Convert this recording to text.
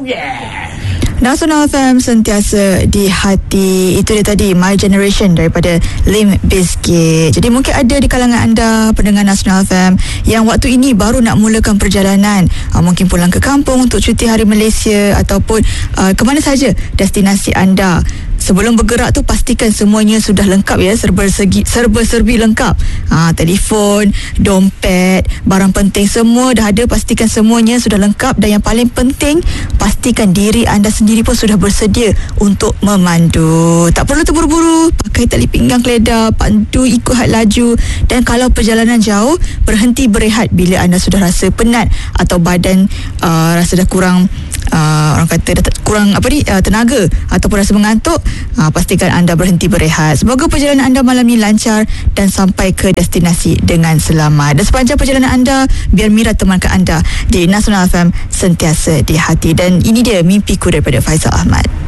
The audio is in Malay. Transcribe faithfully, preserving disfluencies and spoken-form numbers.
Yeah. Nasional F M sentiasa di hati. Itu dia tadi, My Generation daripada Limp Bizkit. Jadi mungkin ada di kalangan anda pendengar Nasional F M yang waktu ini baru nak mulakan perjalanan, uh, mungkin pulang ke kampung untuk cuti hari Malaysia ataupun uh, ke mana saja destinasi anda. Sebelum bergerak tu pastikan semuanya sudah lengkap ya, serba segi, serba serbi lengkap. Ha, telefon, dompet, barang penting semua dah ada, pastikan semuanya sudah lengkap, dan yang paling penting pastikan diri anda sendiri pun sudah bersedia untuk memandu. Tak perlu terburu-buru, pakai tali pinggang keledar, pandu ikut had laju, dan kalau perjalanan jauh, berhenti berehat bila anda sudah rasa penat atau badan uh, rasa dah kurang Uh, orang kata dah kurang apa ni uh, tenaga ataupun rasa mengantuk, uh, pastikan anda berhenti berehat. Semoga perjalanan anda malam ni lancar dan sampai ke destinasi dengan selamat. Dan sepanjang perjalanan anda, biar Mira temankan anda di Nasional F M sentiasa di hati. Dan ini dia mimpiku daripada Faizal Ahmad.